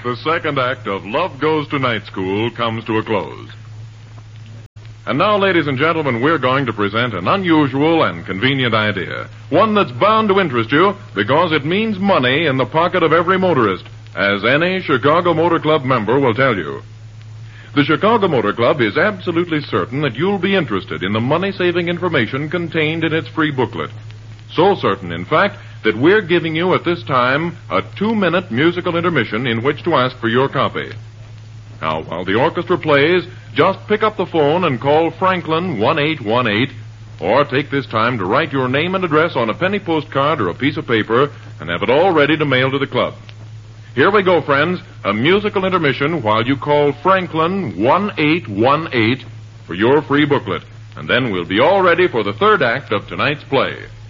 the second act of Love Goes to Night School comes to a close. And now, ladies and gentlemen, we're going to present an unusual and convenient idea. One that's bound to interest you because it means money in the pocket of every motorist, as any Chicago Motor Club member will tell you. The Chicago Motor Club is absolutely certain that you'll be interested in the money-saving information contained in its free booklet. So certain, in fact, that we're giving you at this time a 2-minute musical intermission in which to ask for your copy. Now, while the orchestra plays, just pick up the phone and call Franklin 1818, or take this time to write your name and address on a penny postcard or a piece of paper and have it all ready to mail to the club. Here we go, friends, a musical intermission while you call Franklin 1818 for your free booklet, and then we'll be all ready for the third act of tonight's play.